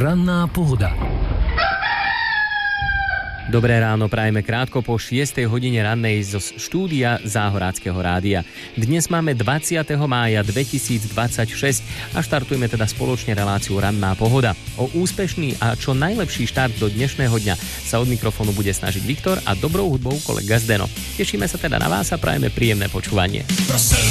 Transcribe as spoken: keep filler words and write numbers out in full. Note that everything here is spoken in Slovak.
Ranná pohoda. Dobré ráno, prajeme krátko po šiestej hodine rannej zo štúdia Záhoráckeho rádia. Dnes máme dvadsiateho mája dvetisícdvadsaťšesť a štartujeme teda spoločne reláciu Ranná pohoda. O úspešný a čo najlepší štart do dnešného dňa sa od mikrofónu bude snažiť Viktor a dobrou hudbou kolega Zdeno. Tešíme sa teda na vás a prajeme príjemné počúvanie.